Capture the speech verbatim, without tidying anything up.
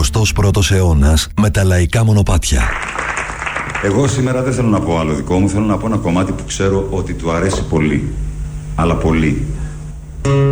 εικοστός πρώτος αιώνας με τα λαϊκά μονοπάτια. Εγώ σήμερα δεν θέλω να πω άλλο δικό μου, θέλω να πω ένα κομμάτι που ξέρω ότι του αρέσει πολύ. Αλλά πολύ.